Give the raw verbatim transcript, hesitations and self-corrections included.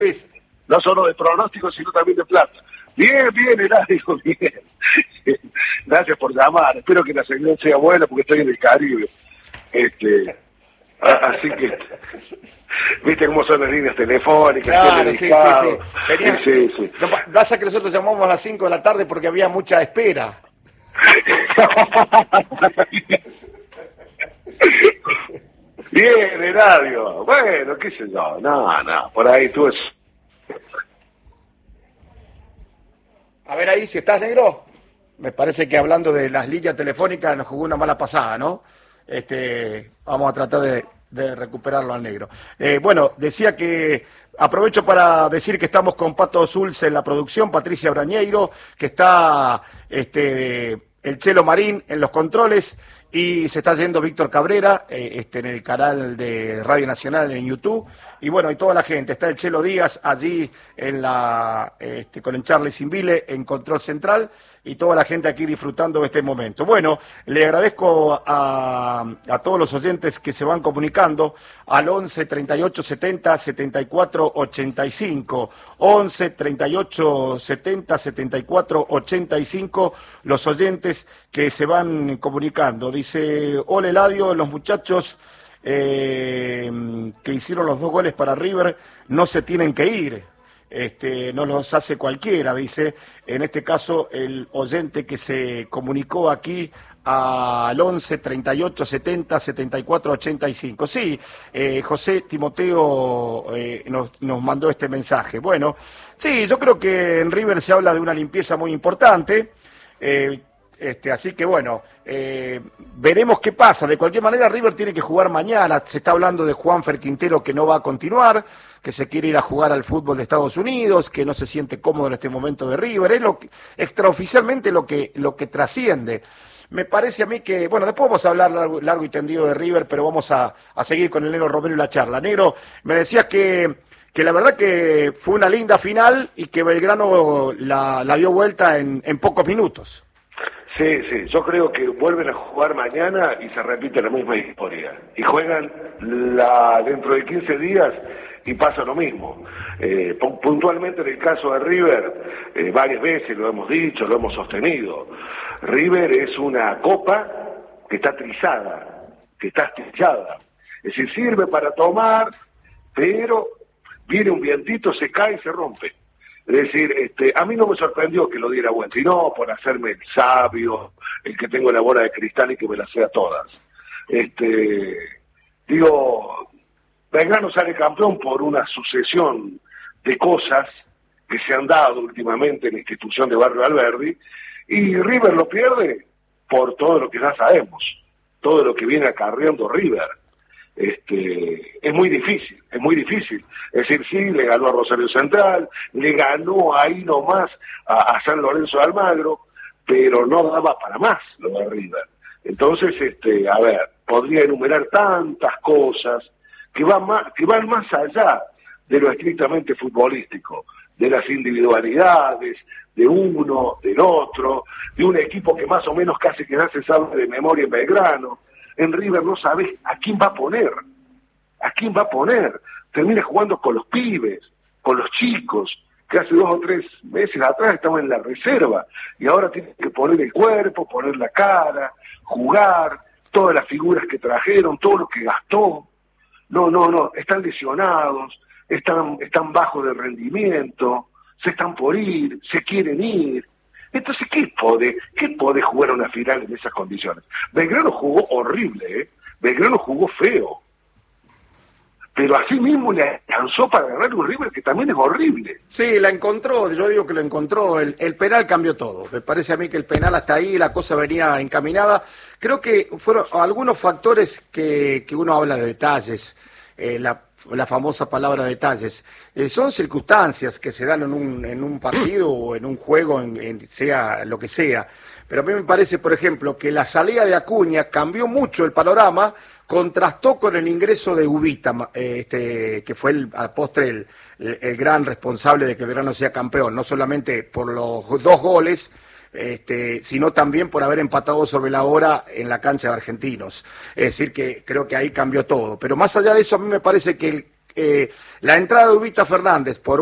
No solo de pronósticos, sino también de plata. Bien, bien, Eladio, bien. Gracias por llamar. Espero que la señal sea buena porque estoy en el Caribe. Este, así que, viste cómo son las líneas telefónicas. Claro, sí, sí, sí. Tenías, sí, sí. No, pasa que nosotros llamamos a las cinco de la tarde porque había mucha espera. Bien, Eladio. Bueno, qué sé yo. No, no, por ahí tú es... A ver ahí, si estás, negro. Me parece que hablando de las líneas telefónicas nos jugó una mala pasada, ¿no? Este, vamos a tratar de, de recuperarlo al negro. Eh, bueno, decía que aprovecho para decir que estamos con Pato Zulce en la producción, Patricia Brañeiro, que está este, el Chelo Marín en los controles, y se está yendo Víctor Cabrera eh, este, en el canal de Radio Nacional en YouTube, y bueno, y toda la gente, está el Chelo Díaz allí en la este, con el Charles Invile en Control Central, y toda la gente aquí disfrutando de este momento. Bueno, le agradezco a, a todos los oyentes que se van comunicando al once, treinta y ocho, setenta, setenta y cuatro, ochenta y cinco, once, treinta y ocho, setenta, setenta y cuatro, ochenta y cinco, los oyentes que se van comunicando. Dice, hola Eladio, los muchachos eh, que hicieron los dos goles para River no se tienen que ir. Este, no los hace cualquiera, dice, en este caso el oyente que se comunicó aquí al once, treinta y ocho, setenta, setenta y cuatro, ochenta y cinco. Sí, eh, José Timoteo eh, nos, nos mandó este mensaje. Bueno, sí, yo creo que en River se habla de una limpieza muy importante, eh, Este, así que bueno, eh, veremos qué pasa. De cualquier manera, River tiene que jugar mañana. Se está hablando de Juanfer Quintero, que no va a continuar, que se quiere ir a jugar al fútbol de Estados Unidos, que no se siente cómodo en este momento de River. Es lo que, extraoficialmente lo que, lo que trasciende. Me parece a mí que, bueno, después vamos a hablar largo, largo y tendido de River, pero vamos a, a seguir con el Negro Romero y la charla. Negro, me decías que, que la verdad que fue una linda final y que Belgrano la, la dio vuelta en, en pocos minutos. Sí, sí, yo creo que vuelven a jugar mañana y se repite la misma historia. Y juegan la dentro de quince días y pasa lo mismo. Eh, puntualmente en el caso de River, eh, varias veces lo hemos dicho, lo hemos sostenido. River es una copa que está trizada, que está astillada. Es decir, sirve para tomar, pero viene un vientito, se cae y se rompe. Es decir, este, a mí no me sorprendió que lo diera vuelta, y no por hacerme el sabio, el que tengo la bola de cristal y que me la sea todas. Este, digo, Belgrano sale campeón por una sucesión de cosas que se han dado últimamente en la institución de Barrio Alberdi, y River lo pierde por todo lo que ya sabemos, todo lo que viene acarreando River. Este, es muy difícil, es muy difícil. Es decir, sí, le ganó a Rosario Central, le ganó ahí nomás a, a San Lorenzo de Almagro, pero no daba para más lo de River. Entonces, este, a ver, podría enumerar tantas cosas que van más, que van más allá de lo estrictamente futbolístico, de las individualidades, de uno, del otro, de un equipo que más o menos casi que se sabe de memoria en Belgrano. En River no sabes a quién va a poner, a quién va a poner. Termina jugando con los pibes, con los chicos, que hace dos o tres meses atrás estaban en la reserva, y ahora tienen que poner el cuerpo, poner la cara, jugar, todas las figuras que trajeron, todo lo que gastó. No, no, no, están lesionados, están, están bajos de rendimiento, se están por ir, se quieren ir. Entonces, ¿qué puede, qué puede jugar una final en esas condiciones? Belgrano jugó horrible, ¿eh? Belgrano jugó feo. Pero así mismo le alcanzó para ganar un River que también es horrible. Sí, la encontró, yo digo que lo encontró. El, el penal cambió todo. Me parece a mí que el penal hasta ahí, la cosa venía encaminada. Creo que fueron algunos factores que, que uno habla de detalles, eh, la la famosa palabra detalles, eh, son circunstancias que se dan en un, en un partido o en un juego, en, en, sea lo que sea, pero a mí me parece, por ejemplo, que la salida de Acuña cambió mucho el panorama, contrastó con el ingreso de Ubita, eh, este, que fue el, al postre el, el, el gran responsable de que Belgrano sea campeón, no solamente por los dos goles, Este, sino también por haber empatado sobre la hora en la cancha de Argentinos. Es decir, que creo que ahí cambió todo. Pero más allá de eso, a mí me parece que el, eh, la entrada de Ubita Fernández por